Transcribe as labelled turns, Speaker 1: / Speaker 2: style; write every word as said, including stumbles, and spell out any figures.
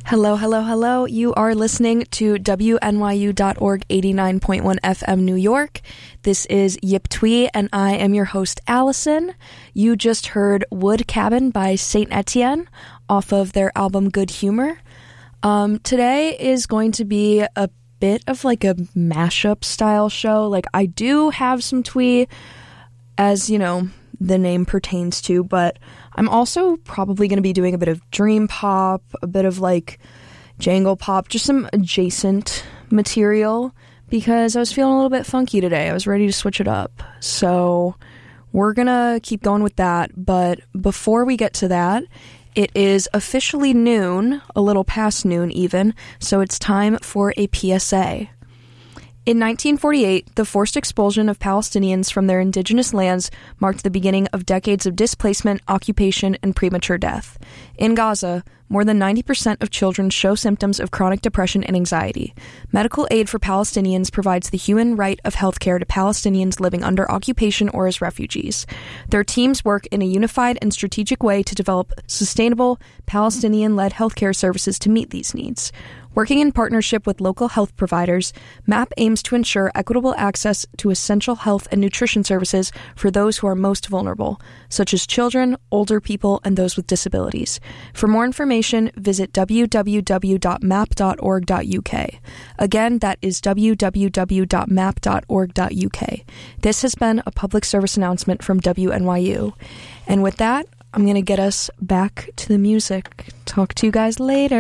Speaker 1: Hello, hello, hello. You are listening to W N Y U dot org eighty-nine point one F M New York. This is Yip Twee, and I am your host, Allison. You just heard Wood Cabin by Saint Etienne off of their album Good Humor. Um, today is going to be a bit of like a mashup style show. Like, I do have some Twee, as, you know, the name pertains to, but I'm also probably going to be doing a bit of dream pop, a bit of like jangle pop, just some adjacent material, because I was feeling a little bit funky today. I was ready to switch it up. So we're going to keep going with that. But before we get to that, it is officially noon, a little past noon even, so it's time for a P S A. In nineteen forty-eight, the forced expulsion of Palestinians from their indigenous lands marked the beginning of decades of displacement, occupation, and premature death. In Gaza, more than ninety percent of children show symptoms of chronic depression and anxiety. Medical Aid for Palestinians provides the human right of healthcare to Palestinians living under occupation or as refugees. Their teams work in a unified and strategic way to develop sustainable, Palestinian-led healthcare services to meet these needs. Working in partnership with local health providers, MAP aims to ensure equitable access to essential health and nutrition services for those who are most vulnerable, such as children, older people, and those with disabilities. For more information, visit w w w dot map dot org dot u k. Again, that is w w w dot map dot org dot u k. This has been a public service announcement from W N Y U. And with that, I'm going to get us back to the music. Talk to you guys later.